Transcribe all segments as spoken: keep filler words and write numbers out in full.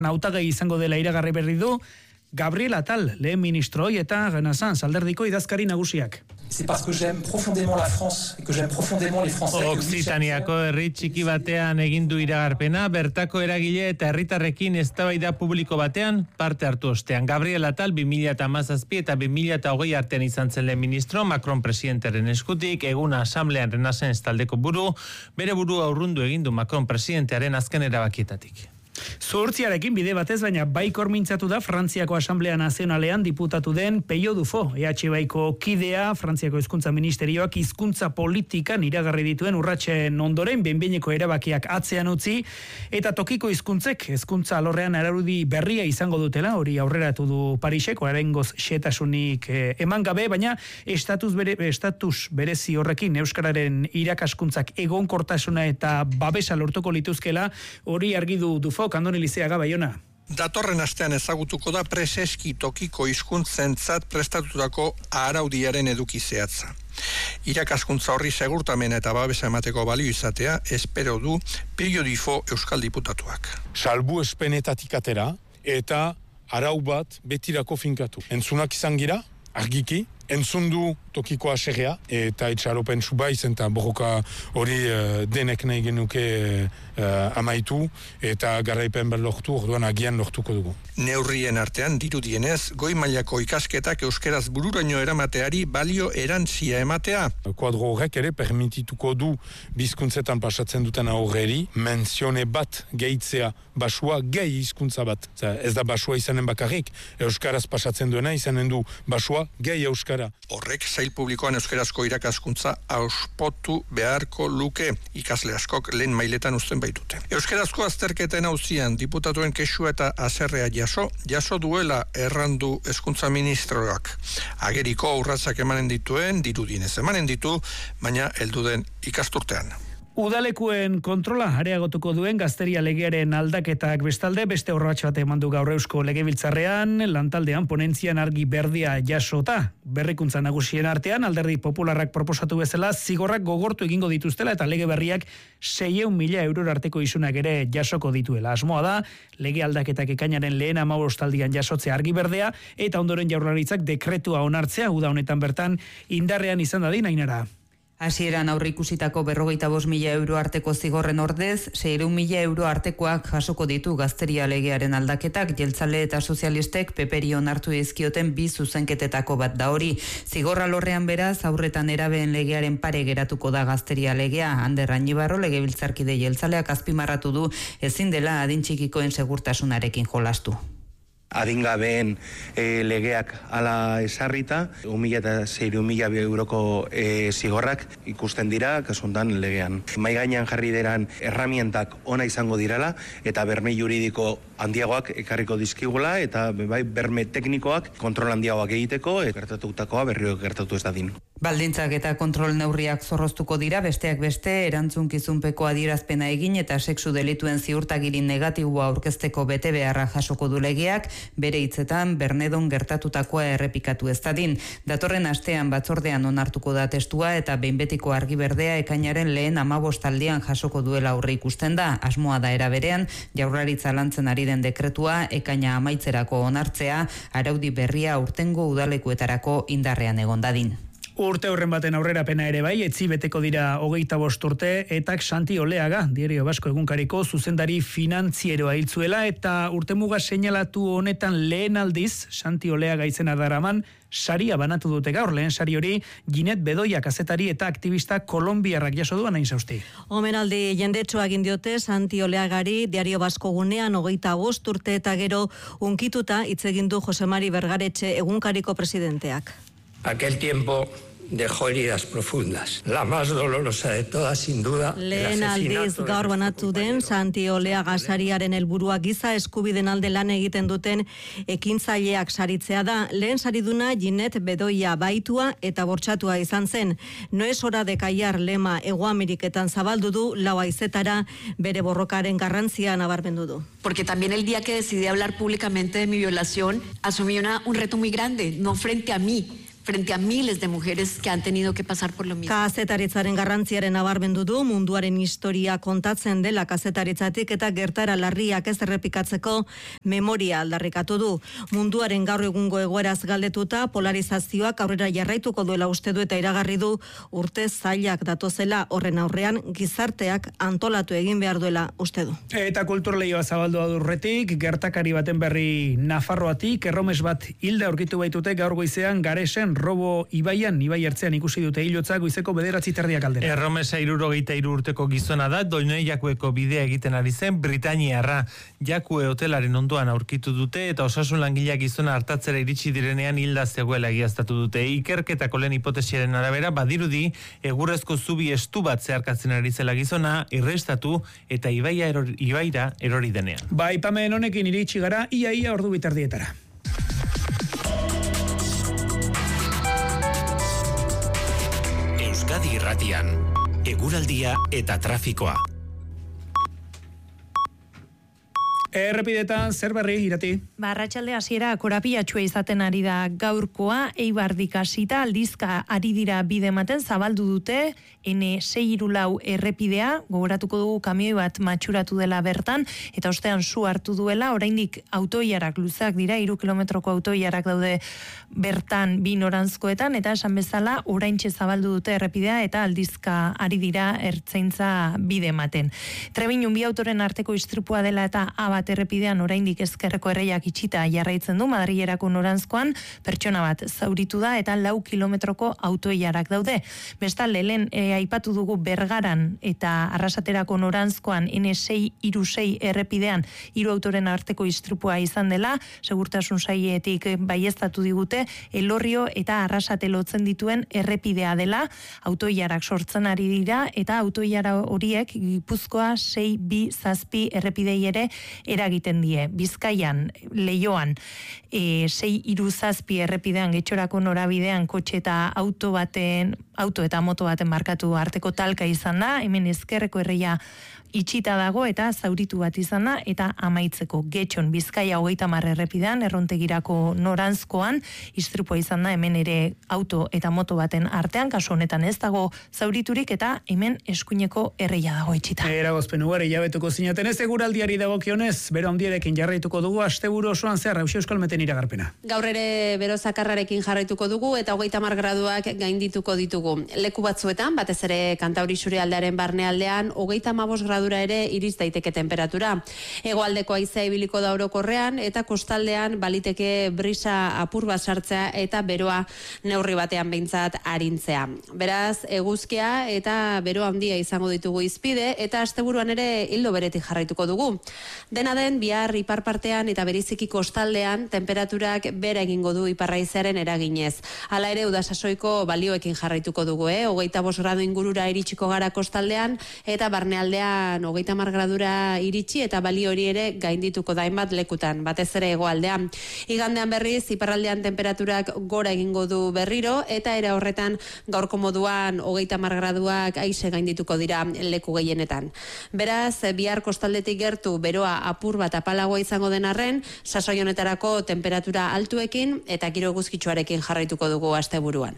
hautagai izango dela iragarri berri du Gabriel Attal, lehen ministroi eta Renaissance alderdiko idazkari nagusiak. C'est parce que j'aime profondément la France et que j'aime profondément les Français. Occitaniako herri txiki batean egin du iragarpena, bertako eragile eta herritarrekin eztabaida publiko batean parte hartu ostean. Gabriel Attal bi mila hamazazpi eta bi mila hogei artean izan zen lehen ministro, Macron presidentearen eskutik, egun asamblean Renaissance taldeko buru, bere burua urrundu egin du Macron presidentearen azken erabakietatik. Zuhurtziarekin bide batez, baina baikor mintzatu da Frantziako Asamblea Nazionalean diputatu den Peio Dufo, E H Baiko kidea, Frantziako Hezkuntza Ministerioak hizkuntza politikan iragarri dituen urratsen ondoren behin-behineko erabakiak atzean utzi, eta tokiko hizkuntzek hezkuntza alorrean araudi berria izango dutela, hori aurreratu du Pariseko, oraingoz xehetasunik eh, eman gabe, baina estatus, bere, estatus berezi horrekin euskararen irakaskuntzak egonkortasuna eta babesa lortuko lituzkela, hori argi du Dufo. Andoni Lizeaga, Baiona. Datorren astean ezagutuko da preseski tokiko hizkuntzentzat prestatutako araudiaren eduki zehatza. Irakaskuntza horri segurtamena eta babesa emateko balio izatea, espero du Peio Dufo euskal diputatuak. Salbu espenetatik atera eta arau bat betirako finkatu. Entzunak izan gira, argiki, entzundu tokiko asegea eta itxaropen subaiz eta borroka hori uh, denek nahi genuke uh, amaitu eta garaipen bat lortu, orduan agian lortuko dugu. Neurrien artean dirudienez, goi mailako ikasketak euskeraz bururaino eramateari balio erantzia ematea. Kuadro horrek ere permitituko du bizkuntzetan pasatzen duten aurreri, menzione bat gehitzea basua gehi hizkuntza bat. Ez da basua izanen bakarrik, euskaraz pasatzen duena izanen du basua gehi euskara. Horrek sail publikoan euskarazko irakaskuntza auspotu beharko luke, ikasle askok lehen mailetan uzten baitute. Euskarazko azterketen auzian diputatuen kexua eta haserrea jaso, jaso duela errandu hezkuntza ministroak. Ageriko urratsak emanen dituen, dirudienez emanen ditu, baina heldu den ikasturtean. Udalekuen kontrola areagotuko duen gazteria legearen aldaketak bestalde, beste urrats bat eman du gaur Eusko Legebiltzarrean, lantaldean ponentzian argi berdia jasota. Berrikuntza nagusien artean, alderdi popularrak proposatu bezala, zigorrak gogortu egingo dituztela eta lege berriak seiehun mila euro arteko isunak ere jasoko dituela. Asmoa da, lege aldaketak ekainaren lehen hamabostaldian jasotzea argi berdea, eta ondoren Jaurlaritzak dekretua onartzea, uda honetan bertan indarrean izan dadin Ainara. Hasieran aurreikusitako berrogeita bost mila euro arteko zigorren ordez, seiehun mila euro artekoak jasoko ditu gazteria legearen aldaketak, jeltzale eta sozialistek peperi onartu dizkioten bi zuzenketetako bat da hori. Zigorra lorrean beraz, aurretan erabeen legearen pare geratuko da gazteria legea. Ander Añibarro legebiltzarkide jeltzaleak azpimarratu du ezin dela adin txikikoen segurtasunarekin jolastu. Adingabeen e, legeak ala esarrita, un mila eta seiehun mila euroko e, zigorrak ikusten dira, kasuntan legean. Mai gainean jarri deran erramientak ona izango dirala, eta berme juridiko handiagoak ekarriko dizkigula, eta bai, berme teknikoak kontrol handiagoak egiteko, e, gertatutakoa berriro gertatu ez dadin. Baldintzak eta kontrol neurriak zorroztuko dira, besteak beste, erantzunkizunpeko adierazpena egin eta sexu delituen ziurtagirin negatiboa aurkezteko bete beharra jasoko du legeak, bere hitzetan Bernedon gertatutakoa errepikatu ez dadin. Datorren astean batzordean onartuko da testua eta behin betiko argi berdea ekainaren lehen hamabostaldian jasoko duela aurre ikusten da. Asmoa da era berean, Jaurlaritza lantzen ari den dekretua ekaina amaitzerako onartzea, araudi berria aurtengo udalekuetarako indarrean egon dadin. Urte horren baten aurrerapena ere bai, etzi beteko dira hogeita bost urte, etak Santi Oleaga, Diario Basko egunkariko zuzendari finantzieroa hiltzuela, eta urtemuga seinalatu honetan lehen aldiz, Santi Oleaga izena daraman, saria banatu dute gaur, lehen sari hori, Ginet Bedoya kazetari eta aktivista kolombiarrak jaso duan hain zausti. Omenaldi jendetxoa egin diote Santi Oleagari Diario Basko gunean hogeita bost urte eta gero unkituta hitz egin du Jose Mari Bergaretxe egunkariko presidenteak. Aquel tiempo dejó heridas profundas. La más dolorosa de todas, sin duda, lehen aldiz gaur banatu den Santi Oleaga sariaren helburua giza eskubiden alde lan egiten duten ekintzaileak saritzea da. Lehen sariduna Ginet Bedoya baitua eta bortxatua izan zen. No es hora de callar lema Hego Ameriketan zabaldu du, lau haizetara bere borrokaren garrantzia nabarmendu du. Porque también el día que decidí hablar públicamente de mi violación, asumí una, un reto muy grande, no frente a mí, frente a miles de mujeres que han tenido que pasar por lo mismo. Kazetaritzaren garrantziaren nabarmendu du, munduaren historia kontatzen dela kazetaritzatik eta gertara larriak ez errepikatzeko memoria aldarrikatu du. Munduaren gaur egungo egoeraz galdetuta polarizazioak aurrera jarraituko duela uste du eta iragarri du urte zailak datozela, horren aurrean gizarteak antolatu egin behar duela uste du. Eta kulturleioa zabaldu adurretik, gertakari baten berri Nafarroatik, erromes bat hilda aurkitu baitute gaur goizean Garesen robo ibaian, ibai ertzean ikusi dute hilotza goizeko bederatzi terdiak aldera. Erromesa hirurogeita hiru urteko gizona da, Doinoi Jakueko bidea egiten ari zen Britainiarra. Jakue hotelaren ondoan aurkitu dute eta osasun langileak gizona hartatzera iritsi direnean hilda zegoela egiaztatu dute. Ikerketako lehen hipotesiaren arabera badirudi egurrezko zubi estu bat zeharkatzen ari zela gizona, irrestatu eta ibaia erori, ibaira erori denean. Ba, aipamen honekin iritsi gara ia ia ordu bitardietara. Euskadi Irratian, eguraldia eta trafikoa. Errepidetan, zer berri, Irati? Arratsalde hasiera korapilatxua izaten ari da gaurkoa, Eibardik hasita aldizka ari dira bide ematen zabaldu dute, N sei hiru lau errepidea, gogoratuko dugu kamioi bat matxuratu dela bertan, eta ostean su hartu duela, oraindik autoiarak luzeak dira, hiru kilometroko autoiarak daude bertan bi noranzkoetan, eta esan bezala oraintxe zabaldu dute errepidea, eta aldizka ari dira ertzaintza bide ematen. Trebiñun bi autoren arteko istripua dela eta abat errepidean oraindik ezkerreko erreiak itxita jarraitzen du, Madrilerako noranzkoan pertsona bat zauritu da eta lau kilometroko autoiarak daude. Bestalde, lehen e, aipatu dugu Bergaran eta Arrasaterako noranzkoan N sei hiru sei errepidean hiru autoren arteko istripua izan dela, segurtasun sailetik baieztatu digute, Elorrio eta Arrasate lotzen dituen errepidea dela, autoiarak sortzen ari dira eta autoiara horiek Gipuzkoa sei bi zazpi errepidei ere eragiten die. Bizkaian, Leioan, e, sei hiru zazpi errepidean getxorako norabidean kotxe eta auto baten, auto eta moto baten markatu arteko talka izan da, hemen ezkerreko erreia itxita dago eta zauritu bat izan da, eta amaitzeko Getxon Bizkaia hogeita hamar errepidean, errontegirako noranzkoan, istripua izan da, hemen ere auto eta moto baten artean, kasu honetan ez dago zauriturik, eta hemen eskuineko erreia dago itxita. Eragozpen ugari jabetuko zinaten ez eguraldiari dagokionez, bero handierekin jarraituko dugu, asteburu osoan zehar, Hauxe Euskalmeten iragarpena. Gaur ere bero zakarrarekin jarraituko dugu, eta hogeita hamar graduak gaindituko ditugu. Leku batzuetan, batez ere Kantauri Isurialdearen barnealdean, hogeita hamabost gradu ere iriz daiteke temperatura. Hegoaldeko haizea ibiliko da orokorrean eta kostaldean baliteke brisa apur bat sartzea eta beroa neurri batean behintzat arintzea. Beraz, eguzkia eta bero handia izango ditugu izpide eta asteburuan ere hildo beretik jarraituko dugu. Dena den, bihar ipar partean eta beriziki kostaldean temperaturak bera egingo du iparraizearen eraginez. Hala ere, udasasoiko balioekin jarraituko dugu, eh? hogeita bost gradu ingurura iritsiko gara kostaldean eta barnealdean hogeita hamar gradura iritsi eta balio hori ere gaindituko da hainbat lekutan, batez ere hegoaldean. Igandean berriz, iparraldean temperaturak gora egingo du berriro eta era horretan gaurko moduan hogeita hamar graduak aise gaindituko dira leku gehienetan. Beraz, bihar kostaldetik gertu beroa apur bat apalagoa izango den arren, sasoi honetarako temperatura altuekin eta giro eguzkitsuarekin jarraituko dugu asteburuan.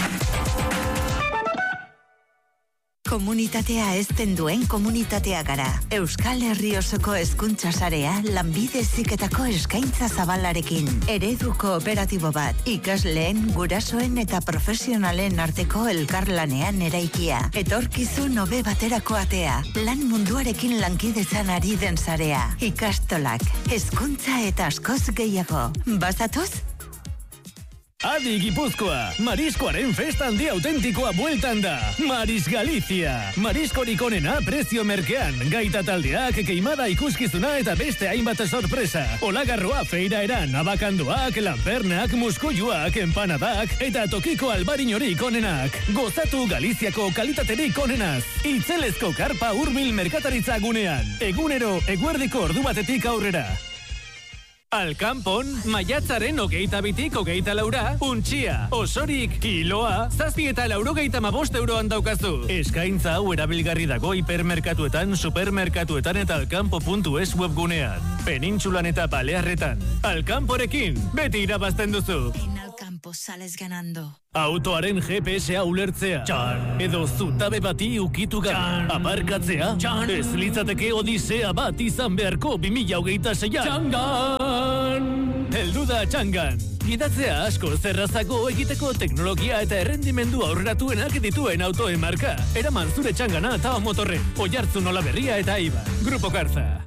Komunitatea ezten duen komunitatea gara. Euskal Herri osoko hezkuntza sarea lanbide heziketako eskaintza zabalarekin. Eredu kooperatibo bat, ikasleen, gurasoen eta profesionalen arteko elkarlanean eraikia. Etorkizun hobe baterako atea. Lan munduarekin lankidetzan ari den sarea. Ikastolak, hezkuntza eta askoz gehiago. Bazatoz? Adi Gipuzkoa, Mariskoaren festa handi autentikoa bueltan da. Maris Galicia. Mariskorik onena prezio merkean. Gaita taldeak, keimada ikuskizuna eta beste hainbat sorpresa. Olagarroa feira eran, abakandoak, lanpernak, muskuiluak, empanadak eta tokiko albarinorik onenak. Gozatu Galiziako kalitaterik onenaz. Itzelezko karpa hurbil merkataritza gunean. Egunero, eguerdiko ordu batetik aurrera. Alkanpon, maiatzaren hogeita bitik hogeita laura, untxia, osorik, kiloa, zazpi eta laurogeita mabost euroan daukazu. Eskaintza hau erabilgarri dago hipermerkatuetan, supermerkatuetan eta alkanpo puntu es webgunean. Penintsulan eta Balearretan. Alkanporekin, beti irabazten duzu. tiempo sales ganando. Autoaren G P S-a ulertzea. Txan. Edo zutabe bati ukitu gabe. Aparkatzea. Txan. Ez litzateke odisea bat izan beharko bi mila hogeita seian. Txangan! Heldu da Txangan. Gidatzea asko zerrazako egiteko teknologia eta errendimendu aurreratuenak dituen autoen marka. Eraman zure Txangana eta motorren. Oiartzun Olaberria eta Iba. Grupo Karza.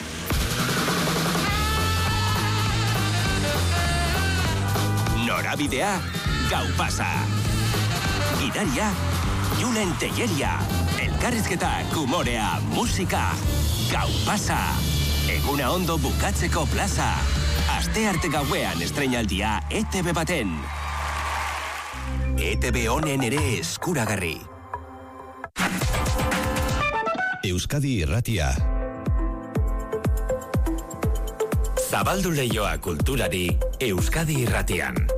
Norabidea, gau pasa. Gidaria, Julen Telleria. Elkarrizketak, humorea, musika. Gau pasa. Eguna ondo bukatzeko plaza. Aste arte gauean estreinaldia E T B baten. E T B honen ere eskuragarri. Euskadi Irratia. Zabaldu leioa kulturari Euskadi Irratian.